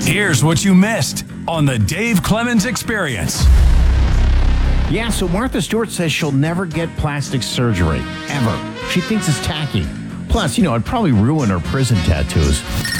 Here's what you missed on the Dave Clemens Experience. Yeah, so Martha Stewart says she'll never get plastic surgery, ever. She thinks it's tacky. Plus, it'd probably ruin her prison tattoos.